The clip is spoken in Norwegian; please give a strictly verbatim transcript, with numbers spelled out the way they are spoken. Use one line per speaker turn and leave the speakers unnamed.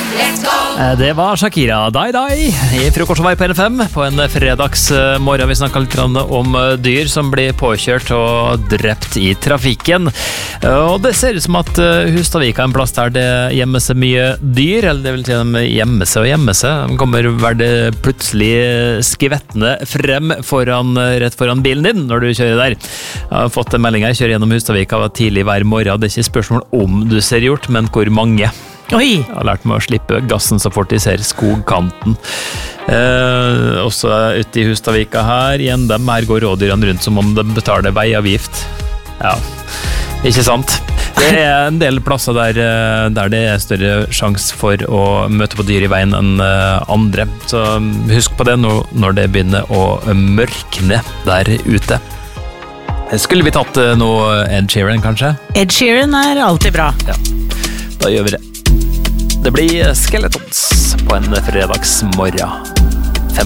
Det var Shakira, Die Die, i Frokosjevei på N F M på en fredagsmorgen. Vi snakket litt om dyr som blir påkjørt og drept i trafikken. Og det ser ut som at Hustadvika er en plass der det gjemmer seg mye dyr, eller det vil si de gjemmer seg og gjemmer seg. De kommer veldig plutselig skvettende frem foran, rett foran bilen din når du kjører der. Jeg har fått en melding her, jeg kjører gjennom Hustadvika tidlig hver morgen. Det er ikke spørsmål om du ser hjort, men hvor mange.
Oi.
Jeg har lært meg å slippe gassen så fort de ser skogkanten. Eh, også ute i Hustadvika her, igjen dem her går rådyrene rundt som om de betaler veiavgift. Ja, ikke sant? Det er en del plasser der, der det er større sjanse for å møte på dyr i veien enn andre. Så husk på det nå, når det begynner å mørkne der ute. Skulle vi tatt noe Ed Sheeran, kanskje?
Ed Sheeran er alltid bra.
Ja, da gjør vi det. Det blir Skeletons på en fredagsmorgen.